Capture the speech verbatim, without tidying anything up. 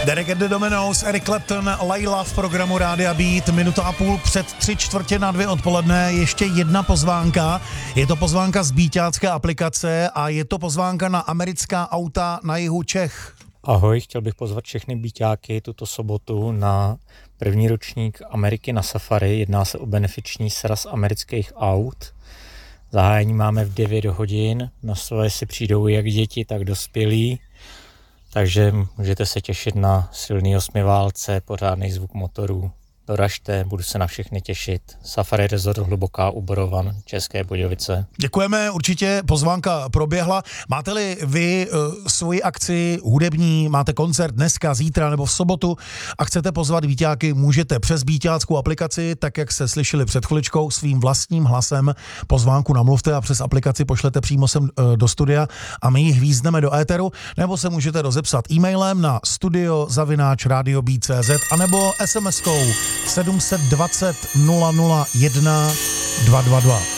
Derek and the Dominos, Eric Clapton, Layla v programu Rádia Beat, minuta a půl před tři čtvrtě na dvě odpoledne, ještě jedna pozvánka, je to pozvánka z Bíťácké aplikace a je to pozvánka na americká auta na jihu Čech. Ahoj, chtěl bych pozvat všechny Bíťáky tuto sobotu na první ročník Ameriky na safari, jedná se o benefiční sraz amerických aut. Zahájení máme v devět hodin, na svoje si přijdou jak děti, tak dospělí. Takže můžete se těšit na silný osmiválce, pořádný zvuk motorů. Doražte, budu se na všechny těšit. Safari Resort Hluboká u Borovan, České Budějovice. Děkujeme, určitě pozvánka proběhla. Máte-li vy uh, svoji akci hudební, máte koncert dneska, zítra nebo v sobotu a chcete pozvat Bíťáky, můžete přes Bíťáckou aplikaci, tak jak jste slyšeli před chviličkou, svým vlastním hlasem pozvánku namluvte a přes aplikaci pošlete přímo sem uh, do studia a my ji hvízdneme do éteru, nebo se můžete rozepsat e-mailem na studio zavináč radio beat tečka cé zet anebo es em eskou sedm set dvacet nula nula jedna dva dva dva.